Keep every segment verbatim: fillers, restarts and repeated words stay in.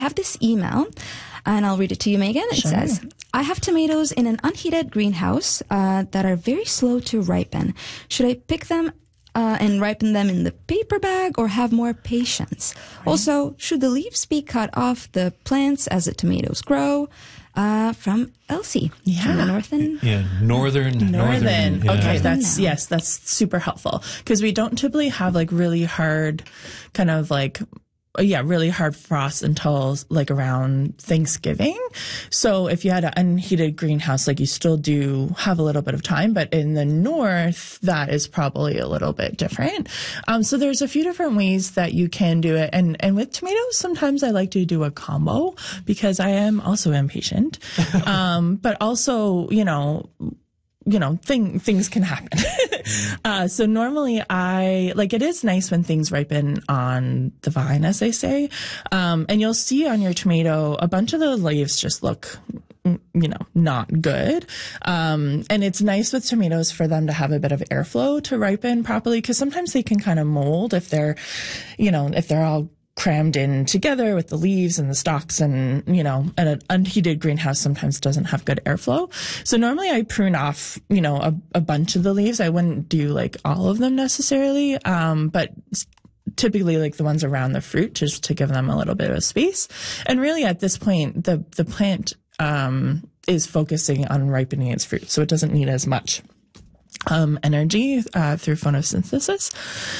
I have this email, and I'll read it to you, Megan. It Sure. says, I have tomatoes in an unheated greenhouse uh, that are very slow to ripen. Should I pick them uh, and ripen them in the paper bag or have more patience? Right. Also, should the leaves be cut off the plants as the tomatoes grow? Uh, from Elsie. Yeah. From the northern. Yeah, northern. Northern. yeah. Okay, that's, No. yes, that's super helpful. Because we don't typically have like really hard, kind of like, yeah, really hard frost until like around Thanksgiving. So if you had an unheated greenhouse, like you still do have a little bit of time, but in the north, that is probably a little bit different. Um, so there's a few different ways that you can do it. And, and with tomatoes, sometimes I like to do a combo because I am also impatient. um, but also, you know, you know, thing, things can happen. uh, so normally I, like, it is nice when things ripen on the vine, as they say. Um, and you'll see on your tomato, a bunch of the leaves just look, you know, not good. Um, and it's nice with tomatoes for them to have a bit of airflow to ripen properly, because sometimes they can kind of mold if they're, you know, if they're all crammed in together with the leaves and the stalks, and, you know, and an unheated greenhouse sometimes doesn't have good airflow. So normally I prune off, you know, a, a bunch of the leaves. I wouldn't do like all of them necessarily. Um, but typically like the ones around the fruit, just to give them a little bit of space. And really at this point, the, the plant, um, is focusing on ripening its fruit. So it doesn't need as much um, energy, uh, through photosynthesis.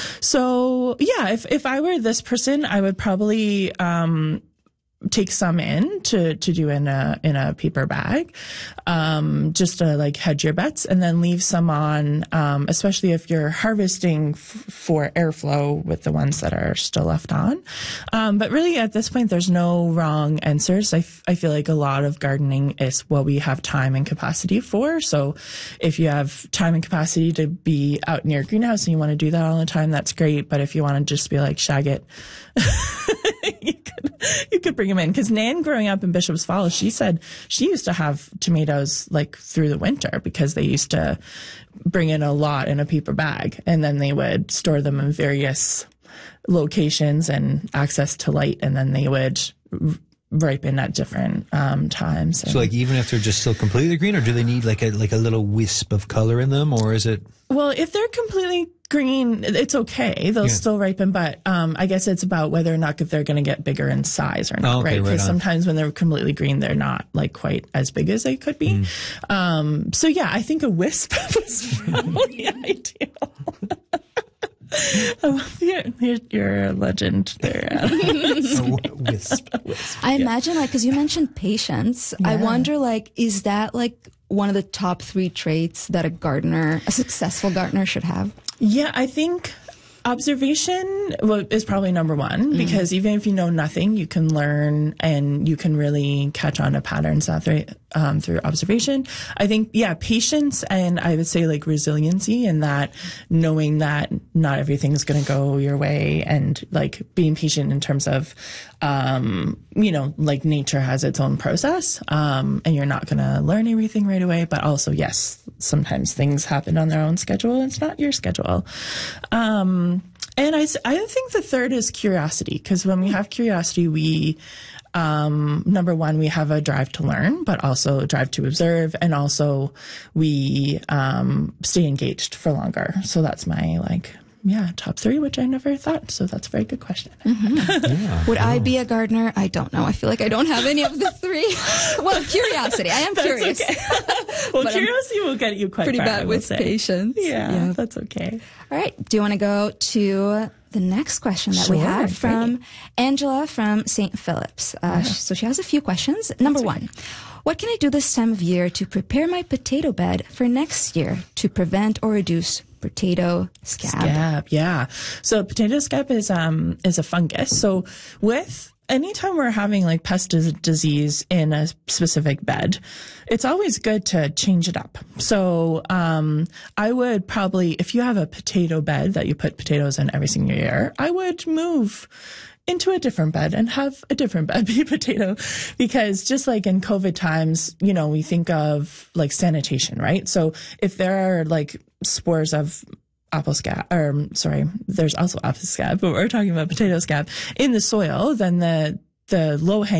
So yeah, if, if I were this person, I would probably, um, take some in to, to do in a, in a paper bag, um, just to like hedge your bets, and then leave some on, um, especially if you're harvesting f- for airflow with the ones that are still left on. Um, but really at this point, there's no wrong answers. I, f- I feel like a lot of gardening is what we have time and capacity for. So if you have time and capacity to be out in your greenhouse and you want to do that all the time, that's great. But if you want to just be like, shag it, you could, you could bring them in. Because Nan, growing up in Bishop's Falls, she said she used to have tomatoes like through the winter because they used to bring in a lot in a paper bag, and then they would store them in various locations and access to light, and then they would r- ripen at different um, times. So like even if they're just still completely green, or do they need like a like a little wisp of color in them, or is it? Well, if they're completely green, it's okay. They'll Yeah. still ripen, but um, I guess it's about whether or not if they're going to get bigger in size or not, Oh, okay, right? right Because on. sometimes when they're completely green, they're not like quite as big as they could be. Mm. Um, so yeah, I think a wisp was probably ideal. Oh, you're, you're, you're a legend there, Adam. A wisp. I imagine, like, because you mentioned patience, I Yeah. wonder, like, is that like one of the top three traits that a gardener, a successful gardener, should have? Yeah, I think observation well, is probably number one, because even if you know nothing, you can learn and you can really catch on to patterns uh, through, um, through observation. I think, yeah, patience, and I would say like resiliency, and that knowing that not everything's going to go your way, and like being patient in terms of, um, you know, like nature has its own process, um, and you're not going to learn everything right away, but also, yes, sometimes things happen on their own schedule. It's not your schedule. Um, And I, s- I think the third is curiosity, because when we have curiosity, we, um, number one, we have a drive to learn, but also a drive to observe, and also we um, stay engaged for longer. So that's my, like, yeah, top three, which I never thought. So that's a very good question. Yeah. Would I be a gardener? I don't know. I feel like I don't have any of the three. Well, curiosity. I am curious. Okay. Well, But I'm curiosity will get you quite Pretty far, I bad will with say. patience. Yeah, Yeah. that's okay. All right. Do you want to go to the next question that we Sure, have from great. Angela from Saint Philip's? Uh, sh- So she has a few questions. Number one, what can I do this time of year to prepare my potato bed for next year to prevent or reduce potato scab? Scab, yeah. So potato scab is um is a fungus. So with anytime we're having like pest dis- disease in a specific bed, it's always good to change it up. So um I would probably, if you have a potato bed that you put potatoes in every single year, I would move into a different bed and have a different bed be potato, because just like in COVID times, you know, we think of like sanitation, right? So if there are like spores of apple scab, or sorry, there's also apple scab, but we're talking about potato scab in the soil, then the the low hanging